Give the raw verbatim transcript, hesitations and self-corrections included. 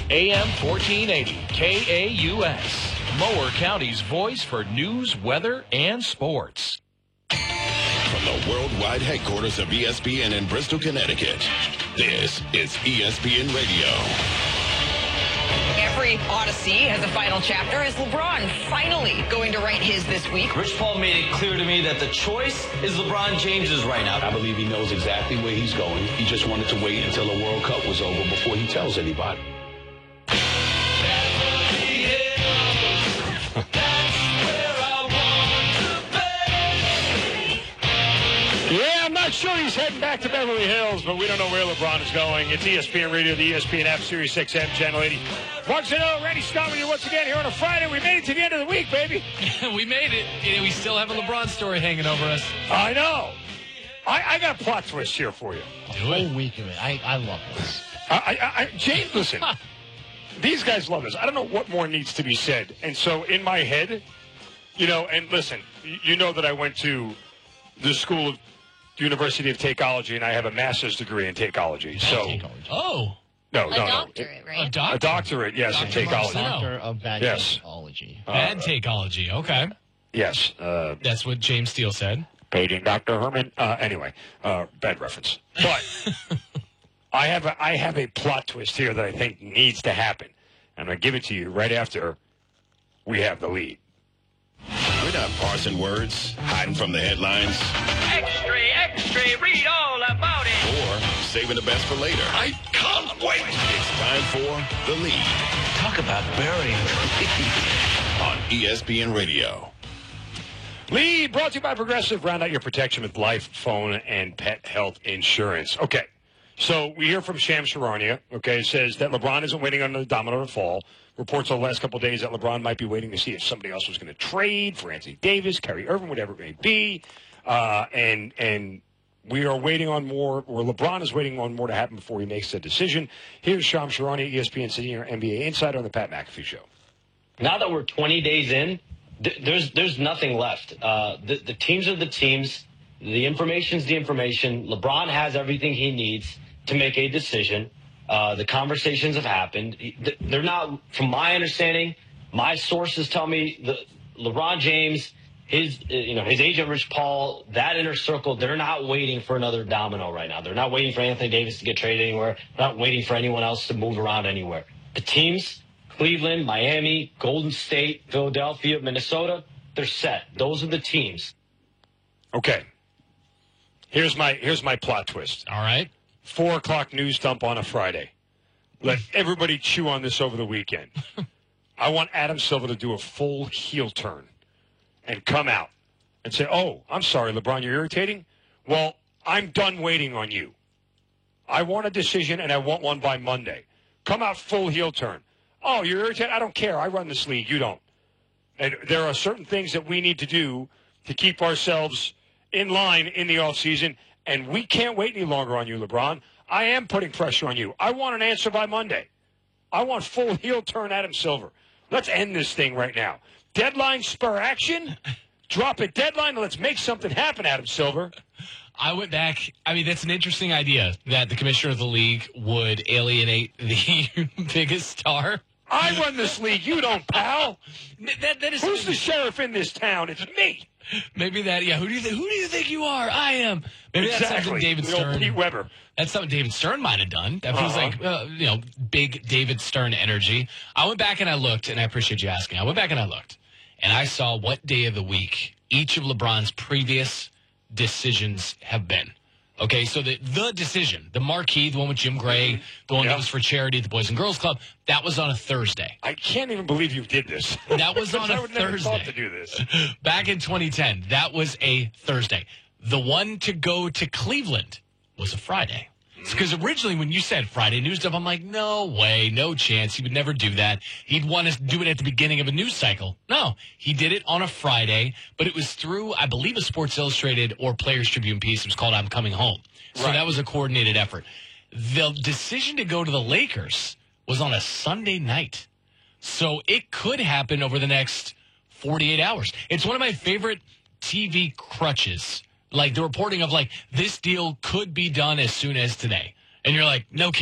A M fourteen eighty, K A U S. Mower County's voice for news, weather, and sports. From the worldwide headquarters of E S P N in Bristol, Connecticut, this is E S P N Radio. Every Odyssey has a final chapter. Is LeBron finally going to write his this week? Rich Paul made it clear to me that the choice is LeBron James's right now. I believe he knows exactly where he's going. He just wanted to wait until the World Cup was over before he tells anybody. Yeah, I'm not sure he's heading back to Beverly Hills, but we don't know where LeBron is going. It's E S P N Radio, the E S P N app, Sirius X M, Channel eighty. Bucks and oh, Randy Scott with you once again here on a Friday. We made it to the end of the week, baby. We made it. And we still have a LeBron story hanging over us. I know. I, I got a plot twist here for you. A whole week of it. I, I love this. I, I, I, James, listen. These guys love this. I don't know what more needs to be said. And so in my head, you know, and listen, you know that I went to the school of University of Takeology, and I have a master's degree in Takeology. So, oh, no, a no, doctorate, no, right? a doctor, a doctorate, yes, Doctor in Takeology. Marcel. Doctor of bad Yes. Takeology. bad takeology. Okay, Yes, uh, that's what James Steele said. paging Doctor Herman. Uh, anyway, uh, bad reference, but I have a, I have a plot twist here that I think needs to happen, and I give it to you right after we have the lead. We're not parsing words, hiding from the headlines, Extra, extra, read all about it. or saving the best for later. I can't wait. It's time for the lead Talk about burying the lead. on E S P N Radio. Lead brought to you by Progressive. Round out your protection with life, phone, and pet health insurance. Okay, so we hear from Shams Charania, okay, says that LeBron isn't waiting on the domino to fall. Reports over the last couple of days that LeBron might be waiting to see if somebody else was going to trade for Anthony Davis, Kyrie Irving, whatever it may be. Uh, and and we are waiting on more, or LeBron is waiting on more to happen before he makes a decision. Here's Shams Charania, E S P N senior N B A insider on the Pat McAfee Show. Now that we're twenty days in, th- there's there's nothing left. Uh, the, the teams are the teams. The information's the information. LeBron has everything he needs to make a decision. Uh, the conversations have happened. They're not, from my understanding, my sources tell me that LeBron James, his you know his agent Rich Paul, that inner circle, they're not waiting for another domino right now. They're not waiting for Anthony Davis to get traded anywhere. They're not waiting for anyone else to move around anywhere. The teams, Cleveland, Miami, Golden State, Philadelphia, Minnesota, they're set. Those are the teams. Okay. Here's my here's my plot twist. All right. Four o'clock news dump on a Friday. Let everybody chew on this over the weekend. I want Adam Silver to do a full heel turn and come out and say, oh, I'm sorry, LeBron, you're irritating? Well, I'm done waiting on you. I want a decision, and I want one by Monday. Come out full heel turn. Oh, you're irritated? I don't care. I run this league. You don't. And there are certain things that we need to do to keep ourselves in line in the offseason, and we can't wait any longer on you, LeBron. I am putting pressure on you. I want an answer by Monday. I want full heel turn Adam Silver. Let's end this thing right now. Deadline spur action. Drop a deadline and let's make something happen, Adam Silver. I went back. I mean, that's an interesting idea that the commissioner of the league would alienate the biggest star. I run this league. You don't, pal. That, that is Who's the sheriff in this town? It's me. Maybe that. Yeah. Who do you think? Who do you think you are? I am. Maybe exactly. that's something David the old Stern. Pete Weber. That's something David Stern might have done. That feels Uh-huh. like uh, you know, big David Stern energy. I went back and I looked, and I appreciate you asking. I went back and I looked, and I saw what day of the week each of LeBron's previous decisions have been. Okay, so the the decision, the marquee, the one with Jim Gray, the one Yep. that was for charity at the Boys and Girls Club, that was on a Thursday. I can't even believe you did this. That was on a I would never Thursday. thought to do this. Back in twenty ten, that was a Thursday. The one to go to Cleveland was a Friday. Because originally when you said Friday news stuff, I'm like, no way, no chance. He would never do that. He'd want to do it at the beginning of a news cycle. No, he did it on a Friday, but it was through, I believe, a Sports Illustrated or Players Tribune piece. It was called I'm Coming Home. So Right. that was a coordinated effort. The decision to go to the Lakers was on a Sunday night. So it could happen over the next forty-eight hours. It's one of my favorite T V crutches. Like the reporting of like, this deal could be done as soon as today. And you're like, no kidding.